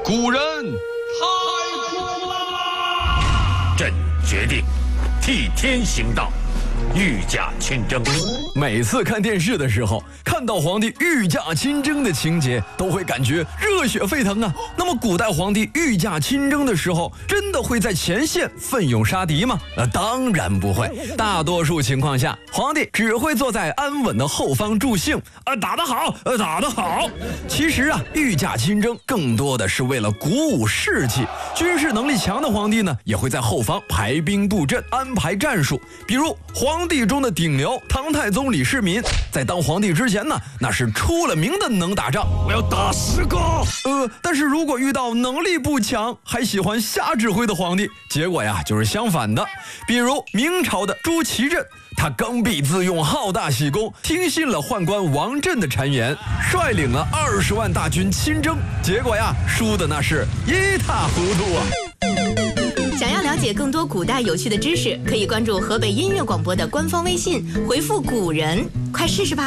古人太苦了！ 朕决定替天行道，御驾亲征。 每次看电视的时候，看到皇帝御驾亲征的情节，都会感觉热血沸腾啊。那么古代皇帝御驾亲征的时候，真的会在前线奋勇杀敌吗？当然不会。大多数情况下，皇帝只会坐在安稳的后方助兴，打得好，打得好。其实啊，御驾亲征更多的是为了鼓舞士气。军事能力强的皇帝呢，也会在后方排兵布阵，安排战术。比如皇帝中的顶流唐太宗李世民，在当皇帝之前呢，那是出了名的能打仗， 我要打10个。 但是如果遇到能力不强还喜欢瞎指挥的皇帝，结果呀就是相反的。比如明朝的朱祁镇，他刚愎自用，好大喜功，听信了宦官王振的谗言，率领了20万大军亲征，结果呀输的那是一塌糊涂啊。 想要了解更多古代有趣的知识，可以关注河北音乐广播的官方微信，回复古人，快试试吧。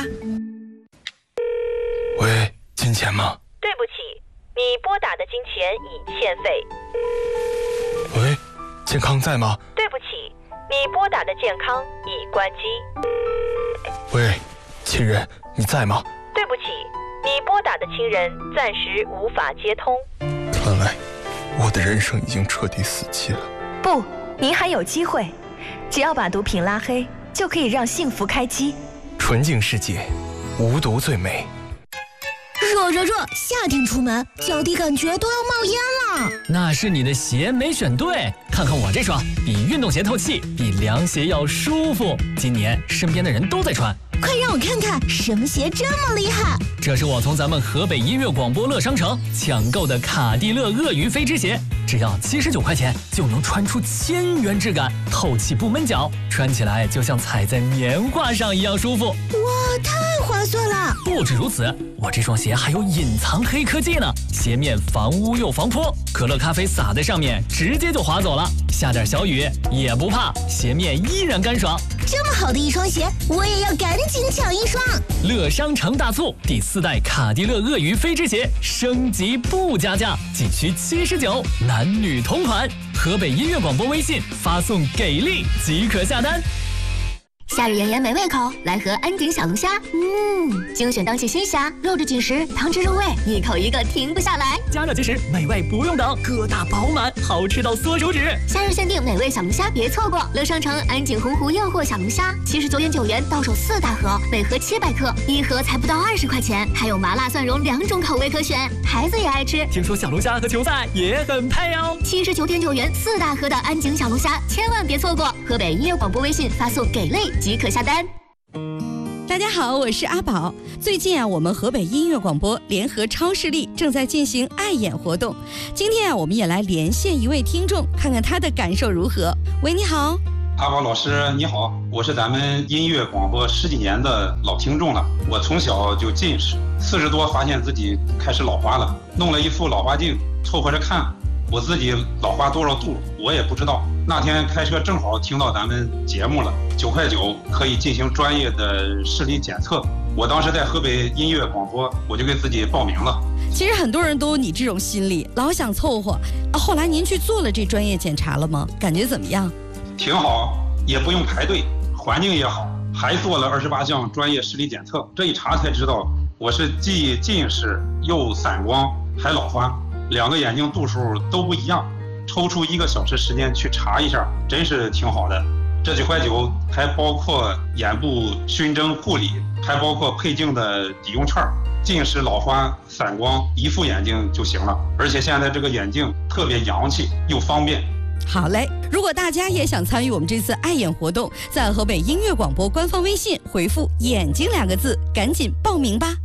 喂，金钱吗？ 对不起，你拨打的金钱已欠费。 喂，健康在吗？ 对不起，你拨打的健康已关机。 喂，亲人，你在吗？ 对不起，你拨打的亲人暂时无法接通。 看来我的人生已经彻底死机了。 不，您还有机会，只要把毒品拉黑，就可以让幸福开机。 纯净世界，无毒最美。 热，夏天出门脚底感觉都要冒烟了。 那是你的鞋没选对，看看我这双，比运动鞋透气，比凉鞋要舒服。今年身边的人都在穿， 快让我看看什么鞋这么厉害。 这是我从咱们河北音乐广播乐商城抢购的卡地勒鳄鱼飞之鞋，只要79块钱就能穿出1000元质感，透气不闷脚，穿起来就像踩在棉花上一样舒服。 哇，太划算了！ 不止如此，我这双鞋还有隐藏黑科技呢，鞋面防污又防泼，可乐咖啡洒在上面直接就滑走了，下点小雨也不怕，鞋面依然干爽。 这么好的一双鞋，我也要赶紧抢一双。 乐商城大促，第4代卡地勒鳄鱼飞之鞋升级不加价，仅需79，男女同款。河北音乐广播微信发送给力即可下单。 夏日炎炎没胃口，来盒安井小龙虾。精选当季新虾，肉质紧实，汤汁入味，一口一个停不下来。 加热即食，美味不用等，疙瘩饱满，好吃到缩手指。 夏日限定美味小龙虾，别错过！乐商城安井洪湖诱惑小龙虾，79.9元到手4大盒，每盒700克，一盒才不到20块钱，还有麻辣蒜蓉2种口味可选，孩子也爱吃。 听说小龙虾和球赛也很配哦。 79.9元4大盒的安井小龙虾，千万别错过！河北音乐广播微信发送给力即可下单。 大家好，我是阿宝。最近我们河北音乐广播联合超视力正在进行爱眼活动。今天我们也来连线一位听众，看看他的感受如何。喂，你好。 阿宝老师你好，我是咱们音乐广播10几年的老听众了。我从小就近视，40多发现自己开始老花了，弄了一副老花镜凑合着看，我自己老花多少度我也不知道。那天开车正好听到咱们节目了，9块9可以进行专业的视力检测。我当时在河北音乐广播，我就给自己报名了。 其实很多人都有你这种心理，老想凑合。后来您去做了这专业检查了吗？感觉怎么样？ 挺好，也不用排队，环境也好，还做了28项专业视力检测。这一查才知道，我是既近视又散光还老花，2个眼睛度数都不一样。抽出1个小时时间去查一下，真是挺好的。这9块9还包括眼部熏蒸护理，还包括配镜的抵用券，近视、老花、散光一副眼镜就行了。而且现在这个眼镜特别洋气又方便。 好嘞，如果大家也想参与我们这次爱眼活动，在河北音乐广播官方微信回复眼睛2个字，赶紧报名吧。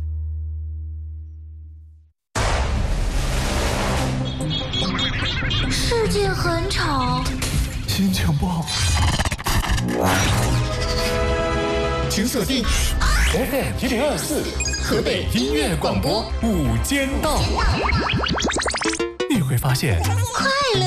世界很吵， 心情不好， 请锁定 FM1024 河北音乐广播午间到，你会发现快乐